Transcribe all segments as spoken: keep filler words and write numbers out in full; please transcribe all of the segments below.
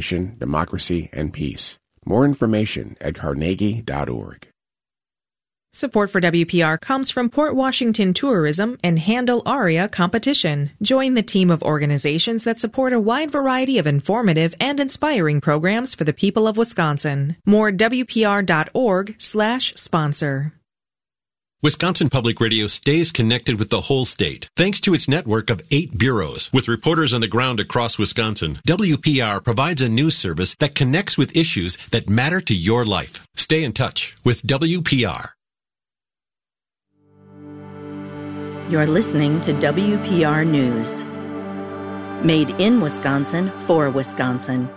democracy, and peace. More information at carnegie dot org. Support for W P R comes from Port Washington Tourism and Handle Aria Competition. Join the team of organizations that support a wide variety of informative and inspiring programs for the people of Wisconsin. More W P R dot org slash sponsor. Wisconsin Public Radio stays connected with the whole state thanks to its network of eight bureaus. With reporters on the ground across Wisconsin, W P R provides a news service that connects with issues that matter to your life. Stay in touch with W P R. You're listening to W P R News. Made in Wisconsin for Wisconsin.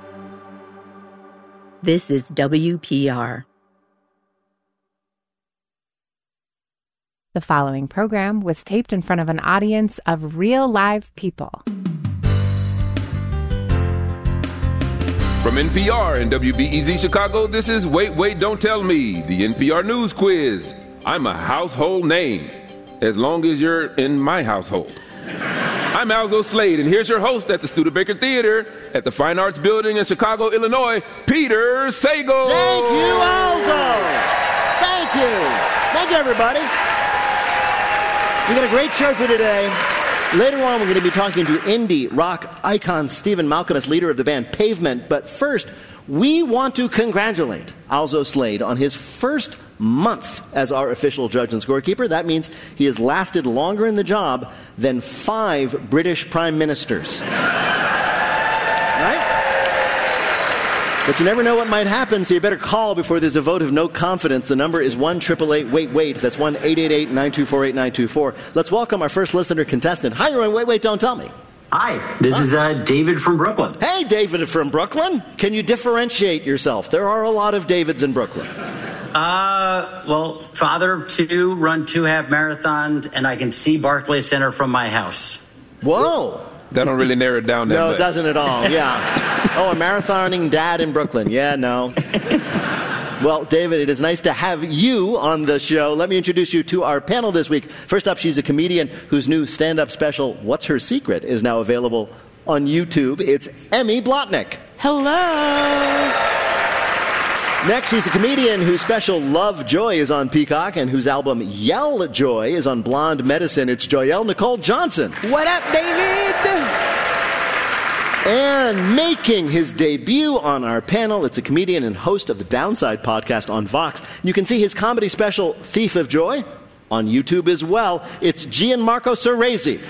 This is W P R. The following program was taped in front of an audience of real live people. From N P R and W B E Z Chicago, this is Wait, Wait, Don't Tell Me, the N P R News Quiz. I'm a household name, as long as you're in my household. I'm Alzo Slade, and here's your host at the Studebaker Theater at the Fine Arts Building in Chicago, Illinois, Peter Sagal. Thank you, Alzo. Thank you. Thank you, everybody. We got a great show for today. Later on, we're going to be talking to indie rock icon Stephen Malcolm as leader of the band Pavement. But first, we want to congratulate Alzo Slade on his first month as our official judge and scorekeeper. That means he has lasted longer in the job than five British prime ministers. Right? But you never know what might happen, so you better call before there's a vote of no confidence. The number is one eight eight eight wait wait. That's one eight eight eight nine two four eight nine two four. Let's welcome our first listener contestant. Hi, you're on Wait, Wait, Don't Tell Me. Hi, this huh? is uh, David from Brooklyn. Hey, David from Brooklyn. Can you differentiate yourself? There are a lot of Davids in Brooklyn. Uh, well, father of two, run two half marathons, and I can see Barclays Center from my house. Whoa. That don't really narrow it down that No, much. it doesn't at all, yeah. Oh, a marathoning dad in Brooklyn. Yeah, no. Well, David, it is nice to have you on the show. Let me introduce you to our panel this week. First up, she's a comedian whose new stand-up special, What's Her Secret?, is now available on YouTube. It's Emmy Blotnick. Hello. Next, she's a comedian whose special Love Joy is on Peacock and whose album Yell Joy is on Blonde Medicine. It's Joyelle Nicole Johnson. What up, David? And making his debut on our panel, it's a comedian and host of the Downside podcast on Vox. You can see his comedy special Thief of Joy on YouTube as well. It's Gianmarco Ceresi.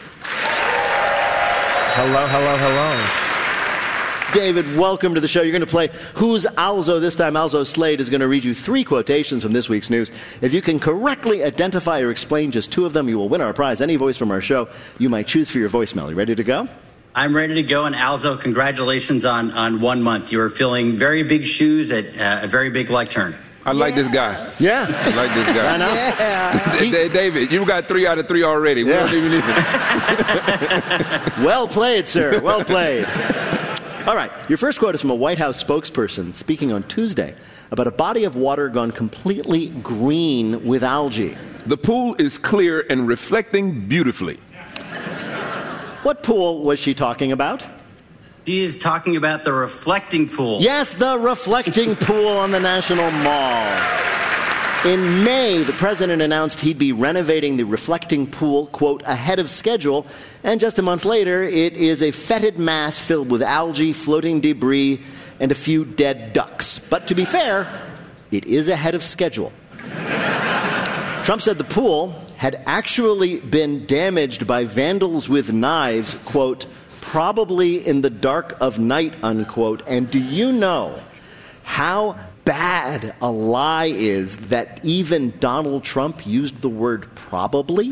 Hello, hello, hello. David, welcome to the show. You're going to play Who's Alzo this time. Alzo Slade is going to read you three quotations from this week's news. If you can correctly identify or explain just two of them, you will win our prize. Any voice from our show you might choose for your voicemail. You ready to go? I'm ready to go, and Alzo, congratulations on, on one month. You are filling very big shoes at uh, a very big lectern. I like yeah. this guy. Yeah. I like this guy. I know. Yeah. David, you got three out of three already. We yeah. don't even need it. Well played, sir. Well played. All right, your first quote is from a White House spokesperson speaking on Tuesday about a body of water gone completely green with algae. The pool is clear and reflecting beautifully. What pool was she talking about? She is talking about the reflecting pool. Yes, the reflecting pool on the National Mall. In May, the president announced he'd be renovating the reflecting pool, quote, ahead of schedule. And just a month later, it is a fetid mass filled with algae, floating debris, and a few dead ducks. But to be fair, it is ahead of schedule. Trump said the pool had actually been damaged by vandals with knives, quote, probably in the dark of night, unquote. And do you know how bad a lie is that even Donald Trump used the word probably?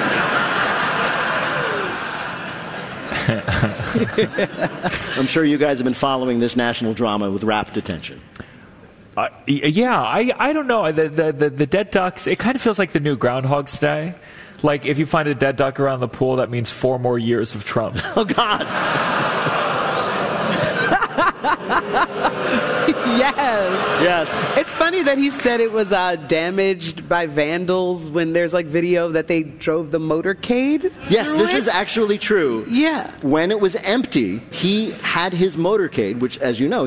I'm sure you guys have been following this national drama with rapt attention. Uh, yeah, I, I don't know. The, the, the, the dead ducks, it kind of feels like the new Groundhog's Day. Like, if you find a dead duck around the pool, that means four more years of Trump. Oh, God. Yes. Yes. It's funny that he said it was uh, damaged by vandals when there's like video that they drove the motorcade. Yes, this it. is actually true. Yeah. When it was empty, he had his motorcade, which, as you know,